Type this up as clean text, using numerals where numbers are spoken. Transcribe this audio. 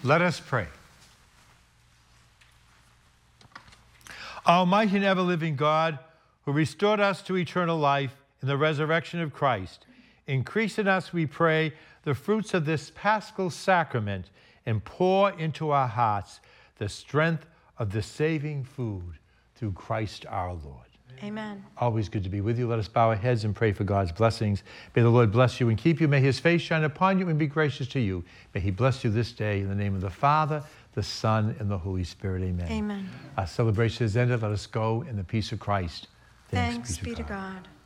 Let us pray. Almighty and ever-living God, who restored us to eternal life in the resurrection of Christ, increase in us, we pray, the fruits of this Paschal sacrament and pour into our hearts the strength of the saving food through Christ our Lord. Amen. Always good to be with you. Let us bow our heads and pray for God's blessings. May the Lord bless you and keep you. May his face shine upon you and be gracious to you. May he bless you this day in the name of the Father, the Son, and the Holy Spirit. Amen. Amen. Our celebration is ended. Let us go in the peace of Christ. Thanks be to God.